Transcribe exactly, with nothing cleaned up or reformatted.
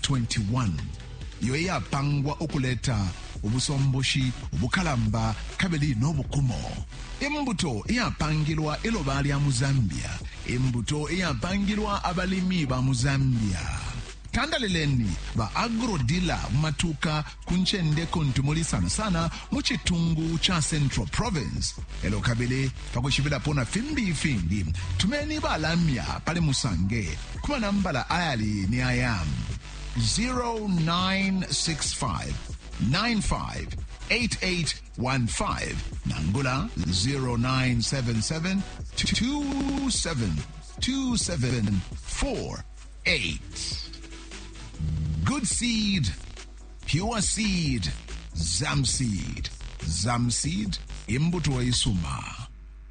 twenty-one yo eyapangwa okuleta obusomboshi obukalamba kabeli n'obukumo. Embuto eyapangirwa eloba lya mu Zambia, embuto eyapangirwa abalimi ba mu Zambia. Tandaleleni ba agrodila matuka kunchendeko ntumuli sana sana muchitungu cha Central Province. Elo kabele pakushibila pona fimbi fimbi. Tumeni ba lamya pale musange. Kuma nambala ayali ni ayam. zero nine six five nine five eight eight one five. Nangula zero nine seven seven two seven two seven four eight. Good seed, pure seed, Zamseed. Zamseed, imbuto wa isuma.